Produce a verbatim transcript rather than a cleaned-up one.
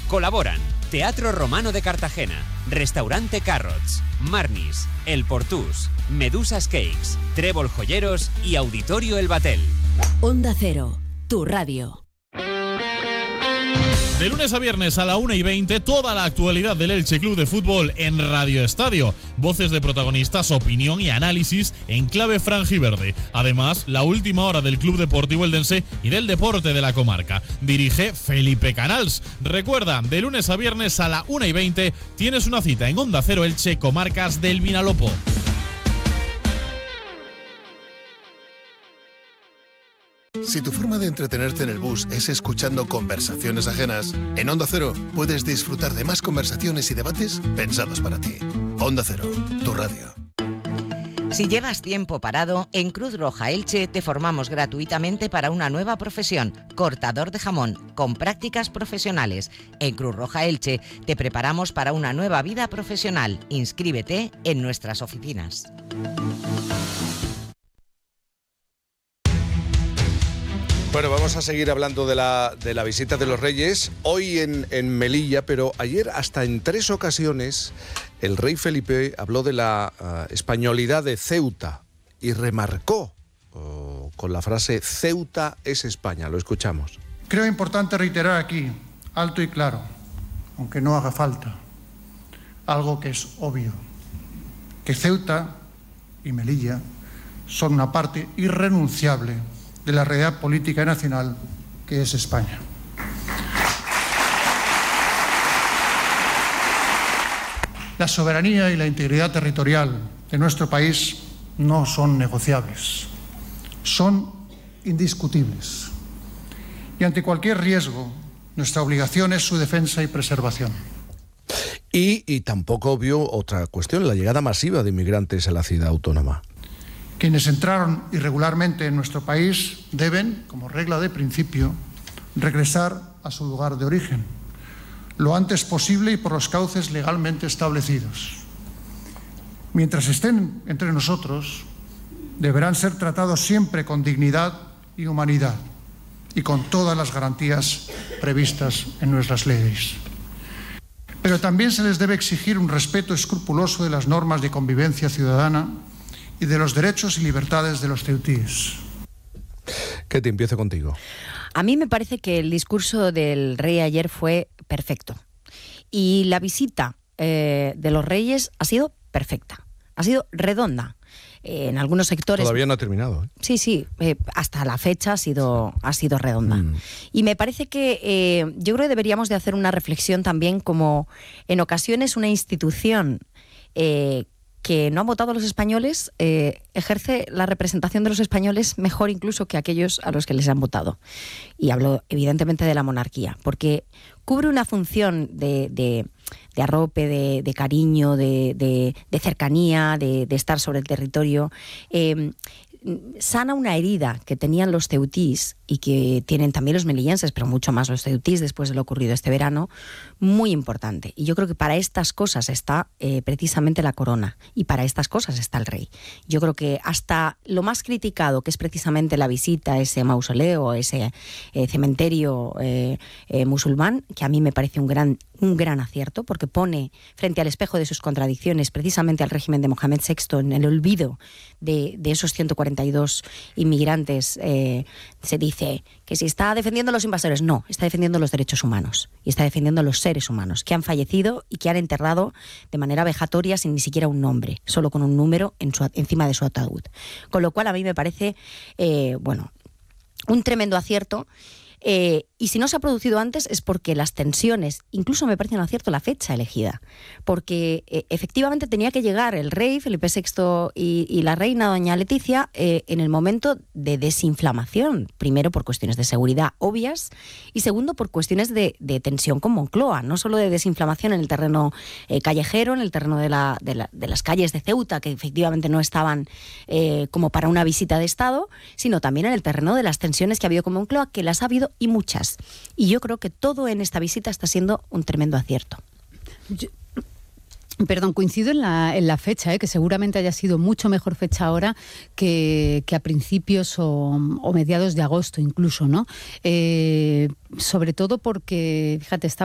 Colaboran Teatro Romano de Cartagena, Restaurante Carrots, Marnis, El Portús, Medusas Cakes, Trébol Joyeros y Auditorio El Batel. Onda Cero, tu radio. De lunes a viernes a la una y veinte, toda la actualidad del Elche Club de Fútbol en Radio Estadio. Voces de protagonistas, opinión y análisis en clave franjiverde. Además, la última hora del Club Deportivo Eldense y del deporte de la comarca. Dirige Felipe Canals. Recuerda, de lunes a viernes a la una y veinte tienes una cita en Onda Cero Elche, comarcas del Vinalopó. Si tu forma de entretenerte en el bus es escuchando conversaciones ajenas, en Onda Cero puedes disfrutar de más conversaciones y debates pensados para ti. Onda Cero, tu radio. Si llevas tiempo parado, en Cruz Roja Elche te formamos gratuitamente para una nueva profesión, cortador de jamón, con prácticas profesionales. En Cruz Roja Elche te preparamos para una nueva vida profesional. Inscríbete en nuestras oficinas. Bueno, vamos a seguir hablando de la, de la visita de los Reyes, hoy en, en Melilla, pero ayer hasta en tres ocasiones el rey Felipe habló de la uh, españolidad de Ceuta y remarcó uh, con la frase Ceuta es España. Lo escuchamos. Creo importante reiterar aquí, alto y claro, aunque no haga falta, algo que es obvio, que Ceuta y Melilla son una parte irrenunciable de la realidad política nacional que es España. La soberanía y la integridad territorial de nuestro país no son negociables, son indiscutibles. Y ante cualquier riesgo, nuestra obligación es su defensa y preservación. Y, y tampoco vio otra cuestión, la llegada masiva de inmigrantes a la ciudad autónoma. Quienes entraron irregularmente en nuestro país deben, como regla de principio, regresar a su lugar de origen, lo antes posible y por los cauces legalmente establecidos. Mientras estén entre nosotros, deberán ser tratados siempre con dignidad y humanidad y con todas las garantías previstas en nuestras leyes. Pero también se les debe exigir un respeto escrupuloso de las normas de convivencia ciudadana y de los derechos y libertades de los ceutíes. Que te empiezo contigo. A mí me parece que el discurso del rey ayer fue perfecto. Y la visita eh, de los reyes ha sido perfecta, ha sido redonda. Eh, en algunos sectores... Todavía no ha terminado, ¿eh? Sí, sí, eh, hasta la fecha ha sido, ha sido redonda. Mm. Y me parece que eh, yo creo que deberíamos de hacer una reflexión también, como en ocasiones una institución eh, que no han votado a los españoles eh, ejerce la representación de los españoles mejor incluso que aquellos a los que les han votado. Y hablo evidentemente de la monarquía, porque cubre una función de, de, de arrope, de, de cariño, de, de, de cercanía, de, de estar sobre el territorio. Eh, sana una herida que tenían los ceutís y que tienen también los melillenses, pero mucho más los ceutís después de lo ocurrido este verano, muy importante. Y yo creo que para estas cosas está eh, precisamente la corona, y para estas cosas está el rey. Yo creo que hasta lo más criticado, que es precisamente la visita a ese mausoleo, ese eh, cementerio eh, eh, musulmán, que a mí me parece un gran, un gran acierto, porque pone frente al espejo de sus contradicciones precisamente al régimen de Mohamed sexto en el olvido de, de esos ciento cuarenta y dos inmigrantes. Eh, se dice que si está defendiendo a los invasores, no, está defendiendo los derechos humanos y está defendiendo a los seres humanos que han fallecido y que han enterrado de manera vejatoria sin ni siquiera un nombre, solo con un número en su, encima de su ataúd. Con lo cual a mí me parece, eh, bueno, un tremendo acierto. Eh, y si no se ha producido antes es porque las tensiones, incluso me parece un acierto la fecha elegida, porque eh, efectivamente tenía que llegar el rey Felipe sexto y, y la reina doña Leticia eh, en el momento de desinflamación, primero por cuestiones de seguridad obvias y segundo por cuestiones de, de tensión con Moncloa, no solo de desinflamación en el terreno eh, callejero, en el terreno de, la, de, la, de las calles de Ceuta, que efectivamente no estaban eh, como para una visita de Estado, sino también en el terreno de las tensiones que ha habido con Moncloa, que las ha habido y muchas. Y yo creo que todo en esta visita está siendo un tremendo acierto. Yo, perdón, coincido en la, en la fecha, ¿eh? Que seguramente haya sido mucho mejor fecha ahora que, que a principios o, o mediados de agosto incluso, ¿no? Eh, sobre todo porque, fíjate, estaba